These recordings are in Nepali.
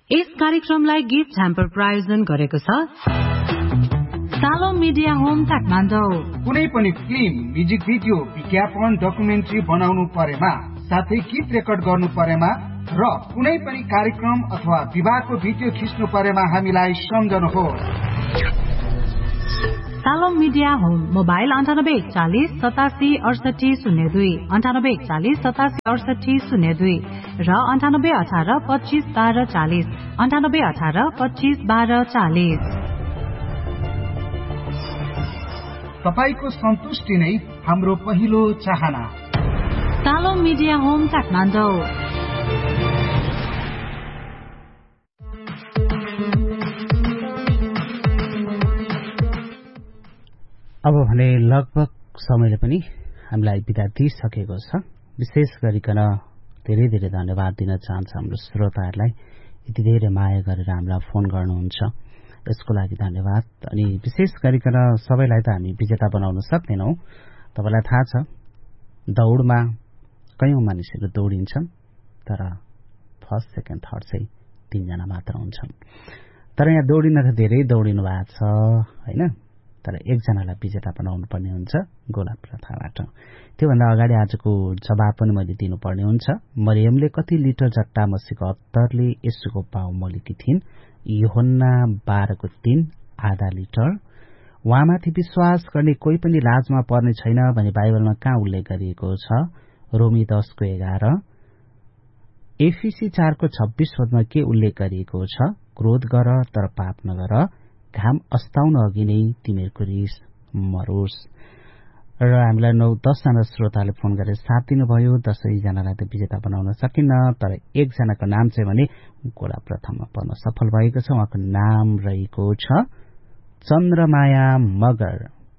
यस कार्यक्रमलाई गिफ्ट ह्याम्पर प्रायोजन गरेको छ सालोम मिडिया होम काठमाडौँ। कुनै पनि फिल्म, म्युजिक भिडियो, विज्ञापन, डकुमेन्ट्री बनाउनु परेमा, साथै गीत रेकर्ड गर्नु परेमा र कुनै पनि कार्यक्रम अथवा विवाहको भिडियो खिच्नु परेमा हामीलाई सम्झनुहोस्। सालोम मिडिया होम, मोबाइल 9840 87 68 02, 9840 87 68 02 र 9818 25 12 40, 9818 25 12 40। तपाईको सन्तुष्टि नै हाम्रो पहिलो चाहना। सालोम मिडिया होम काठमाडौँ। अब भने लगभग समयले पनि हामीलाई बिदा दिइसकेको छ। विशेष गरिकन धेरै धेरै धन्यवाद दिन चाहन्छु हाम्रो श्रोताहरूलाई, यति धेरै माया गरेर हामीलाई फोन गर्नुहुन्छ, यसको लागि धन्यवाद। अनि विशेष गरिकन सबैलाई त हामी विजेता बनाउन सक्दैनौं। तपाईलाई थाहा छ दौडमा कयौं मानिसहरू दौडिन्छन्, तर फर्स्ट, सेकेन्ड, थर्ड चाहिँ 3 जना मात्र हुन्छन्। तर यहाँ दौडिन त धेरै दौडिनु भएको छ हैन, तर 1 जनालाई विजेता बनाउनु पर्ने हुन्छ गोला प्रथाबाट। त्योभन्दा अगाडि आजको जवाब पनि मैले दिनुपर्ने हुन्छ। मरियमले कति लिटर जट्टा मसीको अत्तरले यसुको पाउ मोलेकी थिइन्? यूहन्ना 12:3 आधा लिटर। उहाँमाथि विश्वास गर्ने कोही पनि लाजमा पर्ने छैन भनी बाइबलमा कहाँ उल्लेख गरिएको छ? रोमी 10:11। एफिसी 4:26 पदमा के उल्लेख गरिएको छ? क्रोध गर तर पाप नगर, घाम अस्ताउन अघि नै तिमीहरूको रिस मरोस्। र हामीलाई 9-10 जना श्रोताले फोन गरेर साथ दिनुभयो। 10 जनालाई त विजेता बनाउन सकिन्न, तर 1 जनाको नाम चाहिँ भने गोला प्रथममा पर्न सफल भएको छ। उहाँको नाम रहेको छ चन्द्रमाया मगर।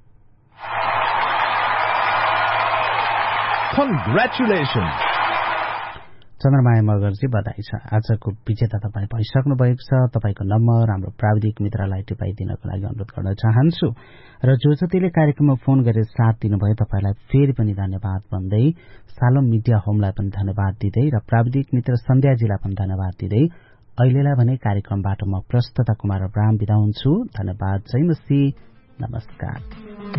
Congratulations! चन्द्रमाया मगरजी बधाई छ। आजको विजेता तपाईँ भइसक्नु भएको छ। तपाईको नम्बर हाम्रो प्राविधिक मित्रलाई टिपाइदिनको लागि अनुरोध गर्न चाहन्छु। र जो जतिले कार्यक्रममा फोन गरेर साथ दिनुभयो तपाईलाई फेरि पनि धन्यवाद भन्दै, सालोम मिडिया होमलाई पनि धन्यवाद दिँदै र प्राविधिक मित्र सन्ध्याजीलाई पनि धन्यवाद दिँदै अहिलेलाई भने कार्यक्रमबाट म प्रस्तुता कुमार अब्राहम बिदा हुन्छु। धन्यवाद। जय मसीह। नमस्कार।